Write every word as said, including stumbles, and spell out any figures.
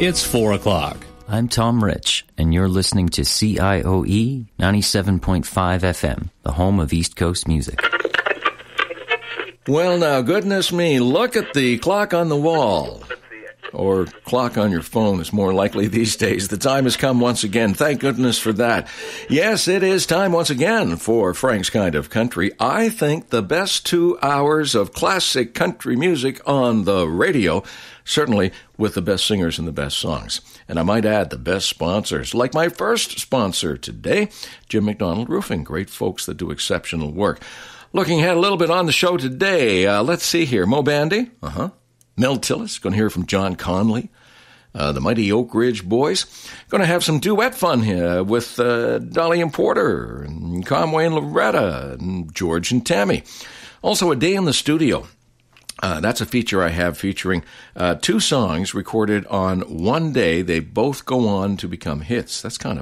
It's four o'clock. I'm Tom Rich, and you're listening to C I O E ninety-seven point five F M, the home of East Coast music. Well, now, goodness me, look at the clock on the wall. Or clock on your phone is more likely these days. The time has come once again. Thank goodness for that. Yes, it is time once again for Frank's Kind of Country. I think the best two hours of classic country music on the radio, certainly with the best singers and the best songs. And I might add the best sponsors, like my first sponsor today, Jim McDonald Roofing. Great folks that do exceptional work. Looking ahead a little bit on the show today, uh, let's see here. Mo Bandy, uh-huh. Mel Tillis, going to hear from John Conley, uh, the Mighty Oak Ridge Boys. Going to have some duet fun here with uh, Dolly and Porter, and Conway and Loretta, and George and Tammy. Also, A Day in the Studio. Uh, that's a feature I have featuring uh, two songs recorded on one day. They both go on to become hits. That's kind of